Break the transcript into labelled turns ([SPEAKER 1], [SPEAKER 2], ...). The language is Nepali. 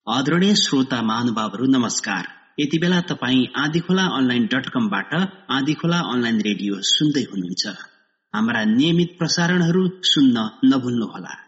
[SPEAKER 1] आदरणीय श्रोता महानुभावहरू नमस्कार। यति बेला तपाई आँधीखोला online.com बाट आँधीखोला अनलाइन रेडियो सुन्दै हुनुहुन्छ। हाम्रा नियमित प्रसारणहरू सुन्न नभुल्नुहोला।